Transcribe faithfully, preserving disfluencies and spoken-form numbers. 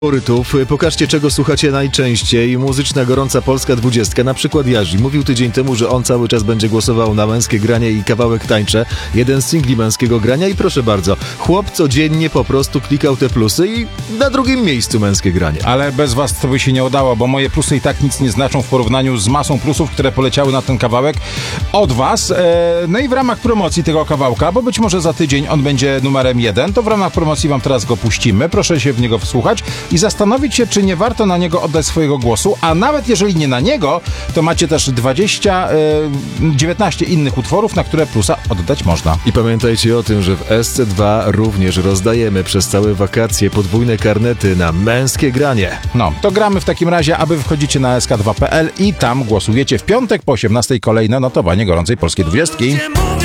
Faworytów. Pokażcie, czego słuchacie najczęściej. Muzyczna Gorąca Polska dwudziestka. Na przykład Jazi. Mówił tydzień temu, że on cały czas będzie głosował na Męskie Granie i Kawałek Tańczę. Jeden z singli Męskiego Grania i proszę bardzo, chłop codziennie po prostu klikał te plusy i na drugim miejscu Męskie Granie. Ale bez was to by się nie udało, bo moje plusy i tak nic nie znaczą w porównaniu z masą plusów, które poleciały na ten kawałek od was. No i w ramach promocji tego kawałka, bo być może za tydzień on będzie numerem jeden, to w ramach promocji wam teraz go puścimy. Proszę się w niego wsłuchać i zastanowić się, czy nie warto na niego oddać swojego głosu, a nawet jeżeli nie na niego, to macie też dwadzieścia, dziewiętnaście innych utworów, na które plusa oddać można. I pamiętajcie o tym, że w S C dwa również rozdajemy przez całe wakacje podwójne karnety na Męskie Granie. No, to gramy w takim razie, aby wchodzicie na S K dwa kropka P L i tam głosujecie w piątek po osiemnastej kolejne notowanie Gorącej Polskiej dwudziestki.